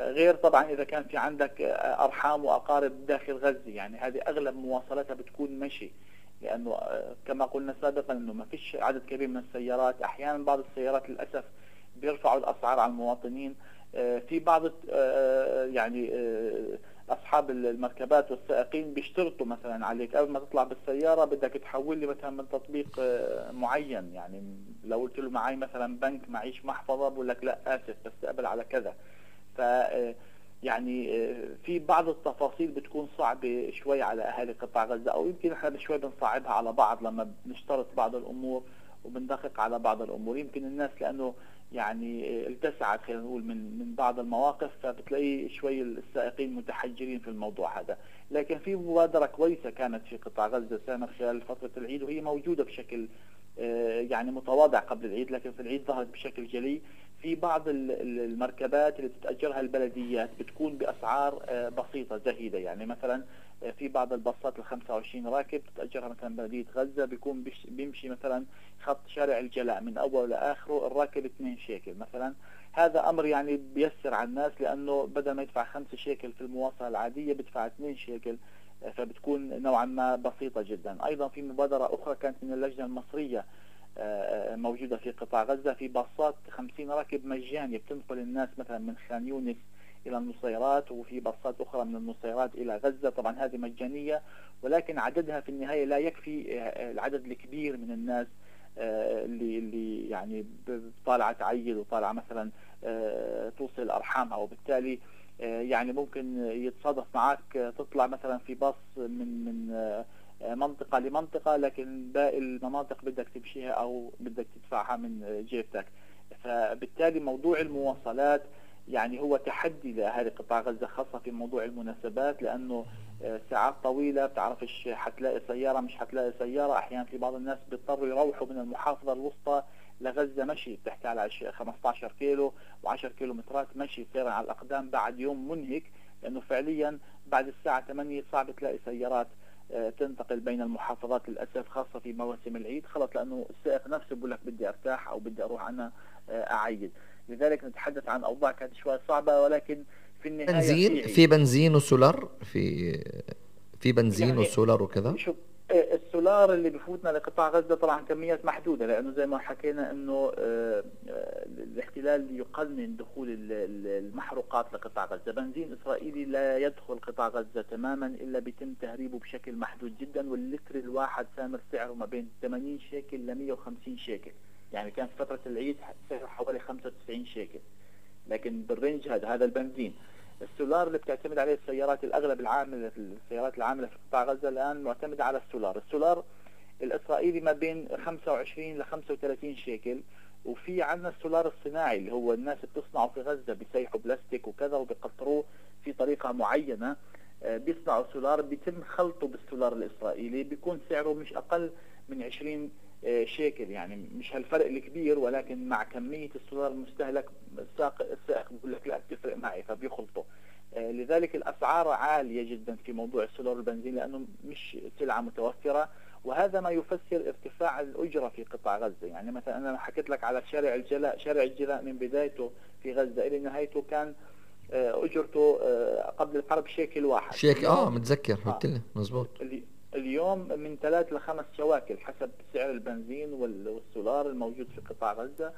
غير طبعا إذا كان في عندك أرحام وأقارب داخل غزة، يعني هذه أغلب مواصلاتها بتكون مشي، لأنه كما قلنا سابقا أنه ما فيش عدد كبير من السيارات. أحيانا بعض السيارات للأسف بيرفعوا الأسعار على المواطنين. في بعض يعني أصحاب المركبات والسائقين بيشترطوا مثلا عليك قبل ما تطلع بالسيارة بدك تحول لي مثلا من تطبيق معين، يعني لو قلت له معي مثلا بنك معيش محفظة بقول لك لا آسف بس أقبل على كذا. ف يعني في بعض التفاصيل بتكون صعبة شوي على أهالي قطاع غزة، أو يمكن احنا شوي بنصعبها على بعض لما بنشترط بعض الأمور وبندقق على بعض الأمور. يمكن الناس لأنه يعني التسعت خلينا نقول من بعض المواقف، فبتلاقي شوي السائقين متحجرين في الموضوع هذا. لكن في مبادرة كويسة كانت في قطاع غزة سامر خلال فترة العيد، وهي موجودة بشكل يعني متواضع قبل العيد، لكن في العيد ظهرت بشكل جلي. في بعض المركبات اللي بتتأجرها البلديات بتكون بأسعار بسيطة زهيدة، يعني مثلا في بعض الباصات ال 25 راكب بتتأجرها مثلا بلدية غزة، بيكون بيمشي مثلا خط شارع الجلاء من أوله لآخره الراكب 2 شيكل مثلا. هذا أمر يعني بيسر على الناس، لأنه بدل ما يدفع 5 شيكل في المواصلة العادية بدفع 2 شيكل، فبتكون نوعا ما بسيطة جدا. أيضا في مبادرة أخرى كانت من اللجنة المصرية موجودة في قطاع غزة، في باصات 50 راكب مجاني بتنقل الناس مثلا من خان يونس إلى النصيرات، وفي باصات أخرى من النصيرات إلى غزة. طبعا هذه مجانية، ولكن عددها في النهاية لا يكفي العدد الكبير من الناس اللي يعني طالعة تعيد وطالعة مثلا توصل أرحامها، وبالتالي يعني ممكن يتصادف معك تطلع مثلا في باص من منطقة لمنطقة، لكن باقي المناطق بدك تمشيها أو بدك تدفعها من جيبتك. فبالتالي موضوع المواصلات يعني هو تحدي لأهالي قطاع غزة، خاصة في موضوع المناسبات، لأنه ساعات طويلة بتعرفش حتلاقي سيارة مش حتلاقي سيارة. أحيانا في بعض الناس بيضطروا يروحوا من المحافظة الوسطى لغزة مشي، بتحكي على 15 كيلو و10 كيلومترات مشي سيرا على الأقدام بعد يوم منهك، لأنه فعليا بعد الساعة 8 صعب تلاقي سيارات تنتقل بين المحافظات للأسف، خاصة في مواسم العيد، خلص لأنه السائق نفسه بيقول لك بدي أرتاح أو بدي أروح أنا أعيد. لذلك نتحدث عن أوضاع كانت شوي صعبة، ولكن في النهاية بنزين، في عيد. في بنزين وسولار، في بنزين يعني وسولار وكذا. شوف، السولار اللي بفوتنا لقطاع غزة طبعا كميات محدودة، لأنه زي ما حكينا أنه الاحتلال يقنن دخول المحروقات لقطاع غزة. بنزين إسرائيلي لا يدخل قطاع غزة تماما إلا بيتم تهريبه بشكل محدود جدا، واللتر الواحد سامر سعره ما بين 80 شيكل ل 150 شيكل، يعني كان في فترة العيد سعره حوالي 95 شيكل، لكن بالرينج هذا البنزين. السولار اللي بتعتمد عليه السيارات الأغلب العاملة، السيارات العاملة في قطاع غزة الآن معتمدة على السولار. السولار الإسرائيلي ما بين 25 ل 35 شيكل. وفي عندنا السولار الصناعي اللي هو الناس بتصنعه في غزة، بيسيحوا بلاستيك وكذا وبيقطروه في طريقة معينة، بيصنعوا سولار بيتم خلطه بالسولار الإسرائيلي، بيكون سعره مش أقل من 20 شيكل، يعني مش هالفرق الكبير، ولكن مع كمية السولار المستهلك السائق بيقول لك لا بتفرق معي فبيخلطه. لذلك الأسعار عالية جدا في موضوع السولار والبنزين، لأنه مش سلعة متوفرة، وهذا ما يفسر ارتفاع الأجرة في قطاع غزة. يعني مثلا أنا حكيت لك على شارع الجلاء، شارع الجلاء من بدايته في غزة إلى نهايته كان أجرته قبل الحرب شيكل واحد. شيك، اليوم متذكر قلت لي مزبوط. اليوم من 3 ل 5 شواكل حسب سعر البنزين والسولار الموجود في قطاع غزة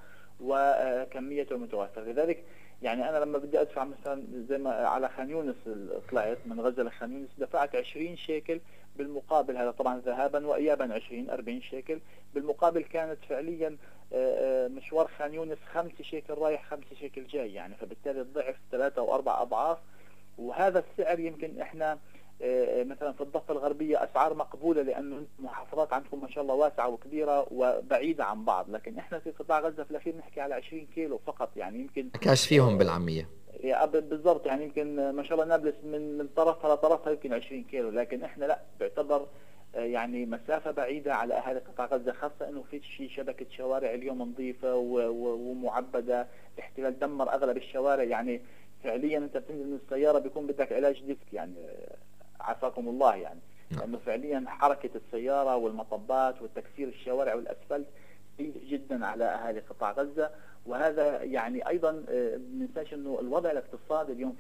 وكميته المتوفرة. لذلك يعني أنا لما بدي أدفع مثلا زي ما على خان يونس، طلعت من غزة لخان يونس دفعت 20 شيكل، بالمقابل هذا طبعا ذهابا وإيابا 20 شيكل، بالمقابل كانت فعليا مشوار خان يونس 5 شيكل رايح 5 شيكل جاي، يعني فبالتالي الضعف 3 و4 أضعاف. وهذا السعر يمكن إحنا مثلا في الضفة الغربية أسعار مقبولة، لأنه المحافظات عندكم ما شاء الله واسعة وكبيرة وبعيدة عن بعض، لكن إحنا في قطاع غزة في الأخير نحكي على 20 كيلو فقط، يعني يمكن كاش فيهم بالعامية. بالضبط، يعني يمكن ما شاء الله نابلس من طرفها لطرفها يمكن 20 كيلو، لكن إحنا لا، بيعتبر يعني مسافة بعيدة على أهالي قطاع غزة، خاصة إنه في شبكة شوارع اليوم نظيفة ومعبدة. الاحتلال دمر أغلب الشوارع، يعني فعليا أنت بتنزل من السيارة بيكون بدك علاج ديسك، يعني عافاكم الله، يعني لأنه فعليا حركة السيارة والمطبات والتكسير الشوارع والأسفلت سيء جدا على أهالي قطاع غزة. وهذا يعني أيضا ما ننساش أنه الوضع الاقتصادي اليوم